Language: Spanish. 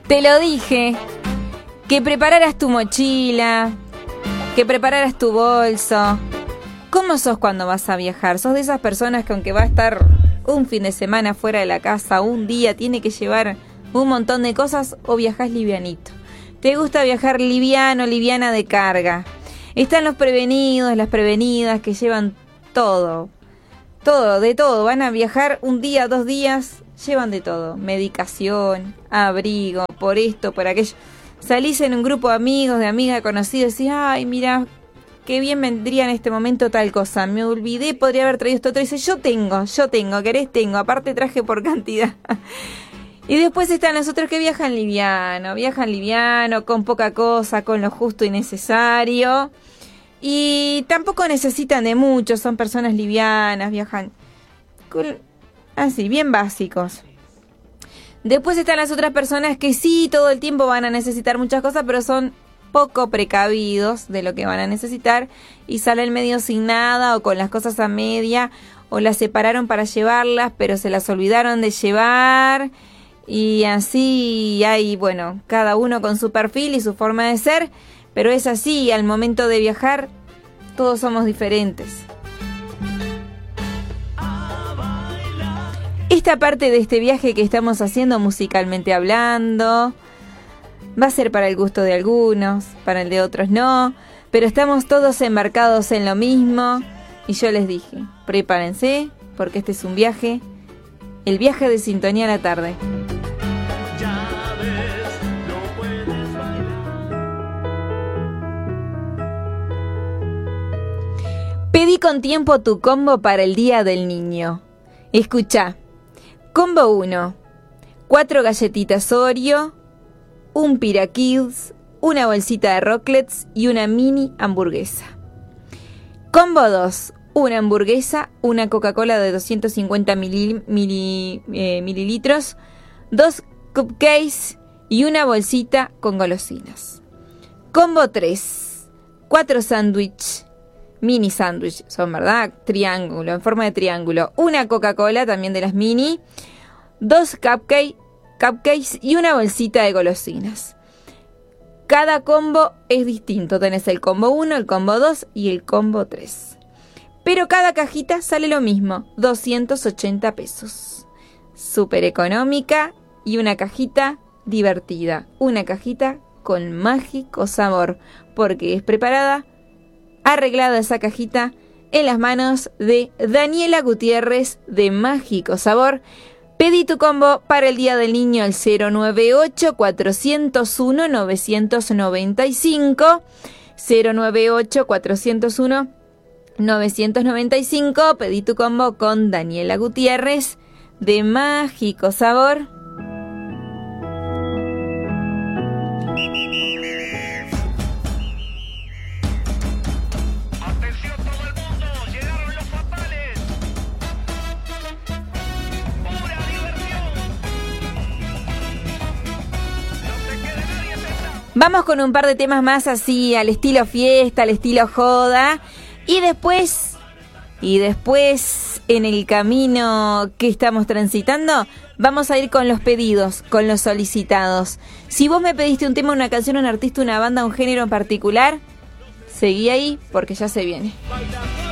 Te lo dije, que prepararas tu mochila, que prepararas tu bolso. ¿Cómo sos cuando vas a viajar? ¿Sos de esas personas que aunque va a estar un fin de semana fuera de la casa, un día, tiene que llevar un montón de cosas, o viajás livianito? ¿Te gusta viajar liviano, liviana de carga? Están los prevenidos, las prevenidas que llevan todo, de todo. Van a viajar un día, 2 días, llevan de todo. Medicación, abrigo, por esto, por aquello. Salís en un grupo de amigos, de amigas, de conocidos y decís, ay, mira, qué bien vendría en este momento tal cosa. Me olvidé, podría haber traído esto otro. Y dice, yo tengo, querés, tengo. Aparte traje por cantidad. Y después están los otros que viajan liviano, con poca cosa, con lo justo y necesario. Y tampoco necesitan de mucho, son personas livianas, viajan así, bien básicos. Después están las otras personas que sí, todo el tiempo van a necesitar muchas cosas, pero son poco precavidos de lo que van a necesitar y salen medio sin nada o con las cosas a media, o las separaron para llevarlas, pero se las olvidaron de llevar. Y así hay, bueno, cada uno con su perfil y su forma de ser, pero es así, al momento de viajar, todos somos diferentes. Esta parte de este viaje que estamos haciendo musicalmente hablando va a ser para el gusto de algunos, para el de otros no, pero estamos todos embarcados en lo mismo. Y yo les dije, prepárense, porque este es un viaje, el viaje de Sintonía a la Tarde. Pedí con tiempo tu combo para el Día del Niño. Escuchá. Combo 1. 4 galletitas Oreo, un Pirakids, una bolsita de Rocklets y una mini hamburguesa. Combo 2. Una hamburguesa, una Coca-Cola de 250 mililitros, 2 cupcakes y una bolsita con golosinas. Combo 3. 4 sándwiches. Mini sándwich, son, ¿verdad? Triángulo, en forma de triángulo. Una Coca-Cola, también de las mini. 2 cupcakes y una bolsita de golosinas. Cada combo es distinto. Tenés el combo 1, el combo 2 y el combo 3. Pero cada cajita sale lo mismo, 280 pesos. Súper económica y una cajita divertida. Una cajita con mágico sabor, porque es preparada, arreglada esa cajita en las manos de Daniela Gutiérrez de Mágico Sabor. Pedí tu combo para el Día del Niño al 098-401-995. 098-401-995. Pedí tu combo con Daniela Gutiérrez de Mágico Sabor. Vamos con un par de temas más así, al estilo fiesta, al estilo joda. Y después, en el camino que estamos transitando, vamos a ir con los pedidos, con los solicitados. Si vos me pediste un tema, una canción, un artista, una banda, un género en particular, seguí ahí porque ya se viene.